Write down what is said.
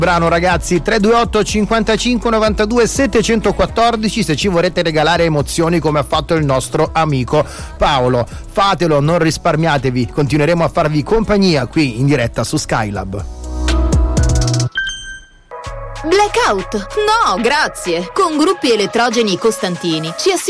Brano ragazzi, 328 55 92 714 se ci vorrete regalare emozioni come ha fatto il nostro amico Paolo. Fatelo, non risparmiatevi, continueremo a farvi compagnia qui in diretta su Skylab. Blackout? No, grazie. Con gruppi elettrogeni costantini ci